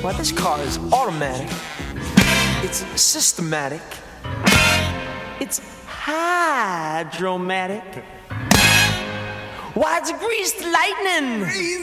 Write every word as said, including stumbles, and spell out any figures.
Well, this car is automatic. It's systematic. It's hydromatic. Why, it's greased lightning.